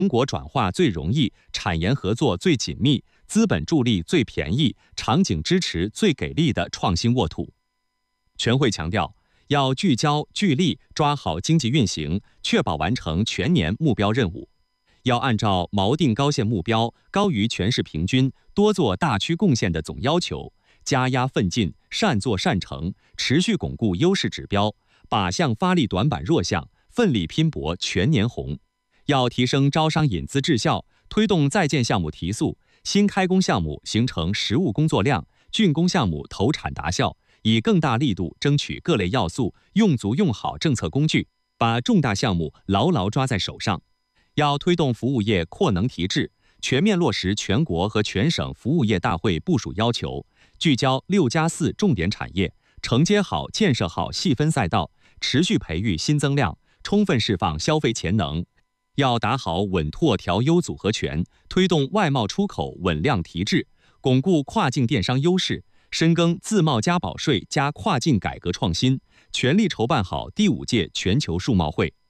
中国转化最容易，产研合作最紧密，资本助力最便宜，场景支持最给力的创新沃土。全会强调，要聚焦聚力抓好经济运行，确保完成全年目标任务。要按照锚定高线目标、高于全市平均、多做大区贡献的总要求，加压奋进，善做善成，持续巩固优势指标，靶向发力短板弱项，奋力拼搏全年红。要提升招商引资质效，推动在建项目提速，新开工项目形成实务工作量，竣工项目投产达效，以更大力度争取各类要素，用足用好政策工具，把重大项目牢牢抓在手上。要推动服务业扩能提质，全面落实全国和全省服务业大会部署要求，聚焦6+4重点产业，承接好、建设好细分赛道，持续培育新增量，充分释放消费潜能。要打好稳拓调优组合拳，推动外贸出口稳量提质，巩固跨境电商优势，深耕自贸加保税加跨境改革创新，全力筹办好第5届全球数贸会。